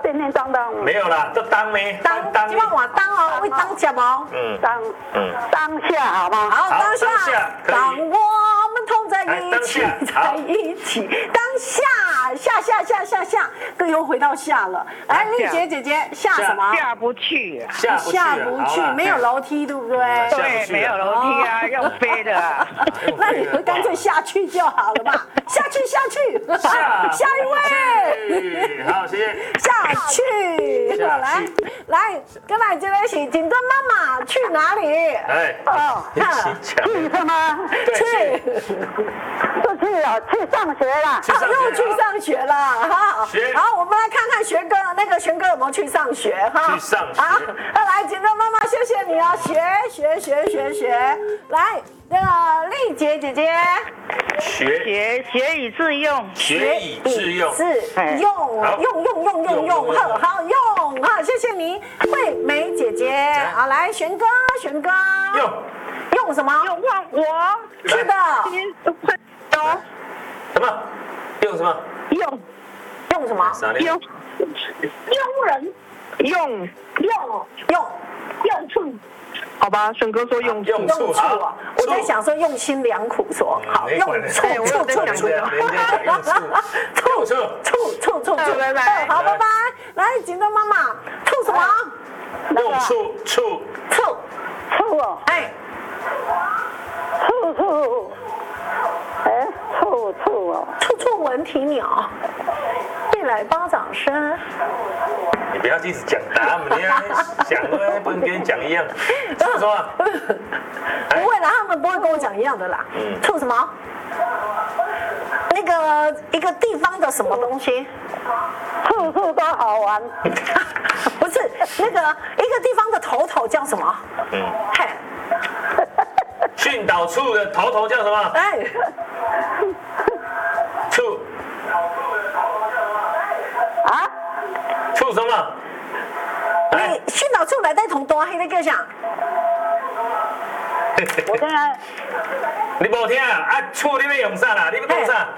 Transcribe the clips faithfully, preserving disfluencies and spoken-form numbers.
叮叮当当。 没有啦，这当没当当今晚我当哦，会当讲哦。 嗯当嗯， 当下好吗？ 好，当当下下， 可以当我们同在一起， 哎当下好在一起，当下下下下下下，都又回到下了。来，丽姐姐姐下什么？ 下不去， 下不去下了， 不去， 好啦没有楼梯，对不对？ 下不对， 去了没有楼梯啊，要飞的啊。 那你们干脆下去就好了嘛，下去下去， 下下一位。 位，好，谢谢。 下去， 下去来来，跟来这边一起，紧张妈妈去哪里？ 哎， 哦， 一起讲， 去什么？ 对， 去， 就去了，去上学了。 啊， 去上学又去上学了哈。 学好，我们来看看学哥，那个玄哥有没有去上学哈？ 去上学好，那来，紧张妈妈，谢谢你啊，学学学学学，来，那个丽姐姐姐， 学学学以致用， 学以致用， 是哎用好用用用用用用， 用好好用哈，谢谢你，惠美姐姐，好来，玄哥玄哥， 用用什么？ 用忘我， 是的， 用什么？用什么？ 用用什么？ 啥嘞？ 用佣人用用用用处， 好吧，顺哥说用用用处处好啊！我在想说用心良苦说好用没管处哎我有在想处处处人家人家讲用处处用处处处处处， 拜拜好，拜拜。来，紧张妈妈，处什么？ 用处处处， 处哦， 哎， 处处，哎，处处哦， 处处闻啼鸟，夜来巴掌声。 你不要一直讲答案，你要想都不跟别人讲一样。处什么？ 不会啦，他们不会跟我讲一样的啦。 嗯处什么？那个一个地方的什么东西？ 处处都好玩。 不是那个一个地方的头头叫什么？ 嗯， 嘿， 训导处的头头叫什么？ 哎， 处啊？ 处什么？来， 你训导处来在同多黑的叫啥？ 我现在你无听啊？啊，处你要用啥啦？你要讲啥？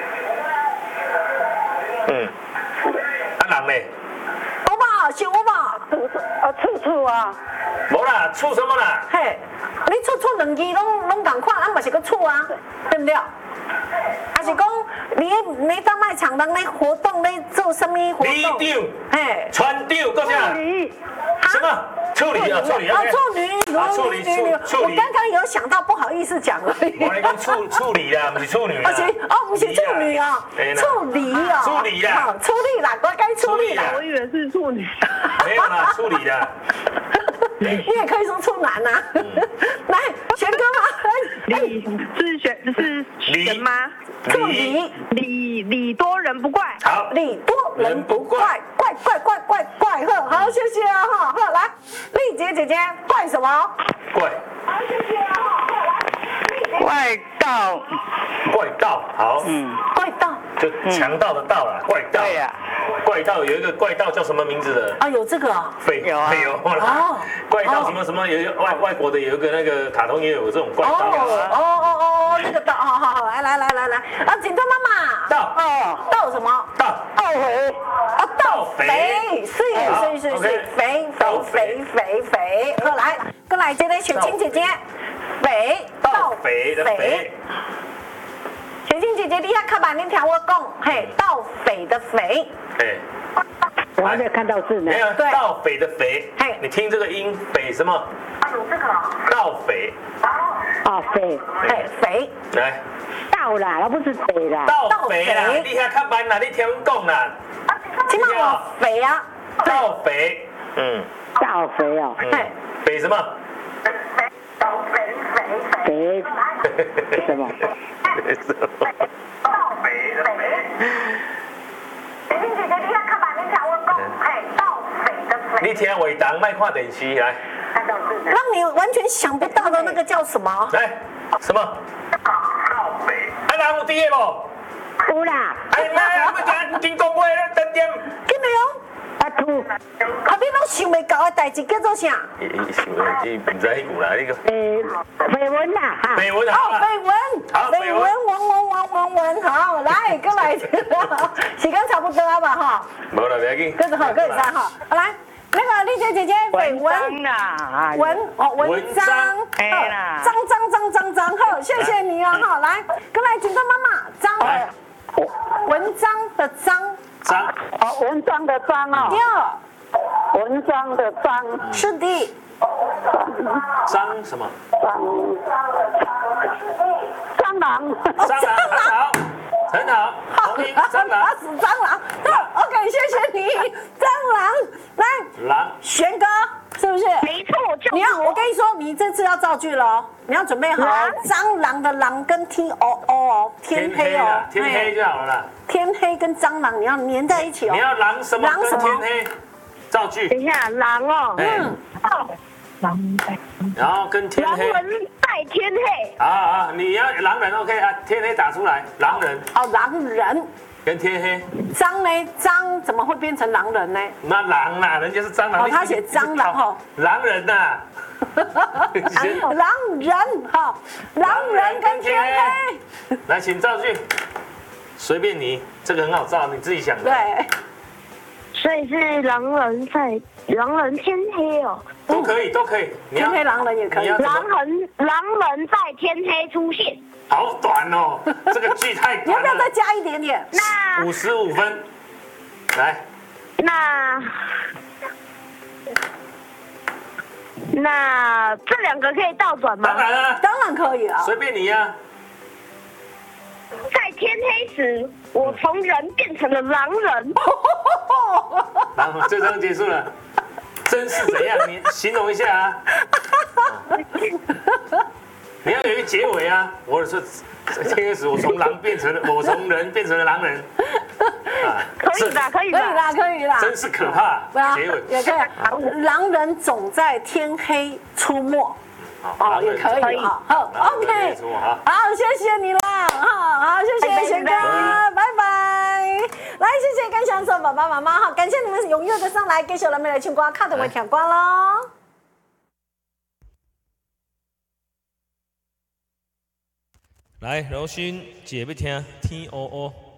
嗯，啊人嘞？ 我吧，是我吧？ 啊，处处啊， 无啦，处什么啦？ 嘿，你处处两字拢拢共款，咱嘛是个处啊，对不对？还是讲你你当卖场人咧活动咧做什么活里动？ 长、 嘿， 船长，搁啥？ 理什么？处理啊，处理啊， ，OK 处女， 啊，处理，处处理。 我刚刚有想到，不好意思讲而已。 我来讲处处理啦，不是处女啦。 而且哦，不是处女哦， 对啦处理哦， 处理啦好处理啦，我该处理啦。 我以为是处女。 没有啦，处理啦。 你也可以说处男呐。来，玄哥嘛， 礼是选是选吗？ 处理礼礼多人不怪。 好， 礼多人不怪，怪怪怪怪怪呵，好，谢谢啊哈，呵，来，丽姐姐姐怪什么？ 怪怪盗。 怪盗，好， 嗯， 怪盗就强盗的盗啦，怪盗。 对呀。 怪盗有一个怪盗叫什么名字的？ 啊，有这个啊， 废有啊有哦啦。怪盗什么什么有一个外外国的有一个那个卡通也有这种怪哦盗哦啊。 哦哦，这个盗，好好好，来来来来来，啊，紧张妈妈， 盗哦， 盗什么？ 盗懊悔， 啊，盗肥，是好是是是 OK 肥肥肥肥肥，好来，跟来这位雪清姐姐，肥盗肥的肥。 雪清姐姐，你遐较慢，你听我讲，嘿，盗匪的匪， 哎， 我还没有看到字呢没。有对盗匪的匪嘿， 你听这个音，匪什么？ 啊，有这个啊， 盗匪， 啊，肥， 嘿，肥， 来， 到啦，那不是肥啦。 盗匪啦盗匪， 你遐较慢啦，你听我讲啦， 起码我肥啊， 盗匪，嗯， 大肥哦， 嗯嘿， 匪什么？ 肥是什么？ 匪什么？ 盗匪的匪。雪清姐姐，你遐较慢，你听我讲，嘿，盗匪的匪。 你听话当，卖看电视来， 让你完全想不到的那个叫什么？ 来，什么？盗匪。啊，人有伫个无？ 有啦， 哎妈呀，要讲经讲话咧，等点。 跟没有？ 啊土， 啊，你拢想袂到的代志叫做啥？ 伊伊想伊唔知迄句啦，那个诶，绯闻啦哈。 绯闻好哦， 啦， 绯闻， 好绯闻，闻闻闻闻闻，好，来，过来，时间差不多啊吧哈， 无啦，不要紧， 跟着好，跟着哈，好来，那个丽姐姐姐，绯闻。 啦， 文哦，文章， 文章嘿啦张张张张张，好，谢谢你哦，哈，来，跟来警官妈妈，张， 来文章的章， 张哦，文章的章第哦， 二文章的章， 是的， 张什么？ 蟑蟑螂， 蟑螂很好，很好， 好， 同意蟑螂打死蟑螂，好，OK，谢谢你，蟑螂，来， 狼玄哥，是不是？ 没错，就你要，我跟你说，你这次要造句了哦，你要准备好哦蟑螂的螂跟 T O O 哦，天黑哦啦，，天黑哎就好了啦。 天黑跟蟑螂你要粘在一起哦你。要狼什么跟狼什么天黑？造句， 等一下，狼哦， 嗯，然后跟天狼黑。 人在天黑， 好好，你要狼人 OK 啊，天黑打出来，狼人哦，狼人， 跟天黑， 蟑呢？蟑怎么会变成狼人呢？ 那狼啦，人家是蟑螂。 哦他写蟑螂哦， 狼人呐， 狼人哈，狼人跟天黑， 来，请造句，随便你，这个很好造，你自己想的。 对， 所以是狼人在狼人天黑哦， 都可以，都可以。你要天黑狼人也可以你要。怎么狼人狼人在天黑出现， 好短哦，这个句太短你要不要再了。 加一点点？ 那五十五分，来， 那那这两个可以倒转吗？ 当然啊， 当然可以啊。 随便你呀。 在天黑时，我从人变成了狼人， 然后这章结束了，真是怎样？你形容一下啊。你要有一个结尾啊！我说天黑时，我从狼变成了，我从人变成了狼人。啊， 可以的，可以的。 可以啦，可以啦。 真是可怕。 对啊， 结尾也可以。狼人总在天黑出没。哦，也可以哈。好，OK。好，谢谢你啦。好，好，谢谢贤哥，拜拜。来，谢谢跟享受爸爸妈妈哈，感谢你们踊跃的上来，继续来没来唱歌，卡到会跳歌喽。 来，柔勋姐要听天黑黑。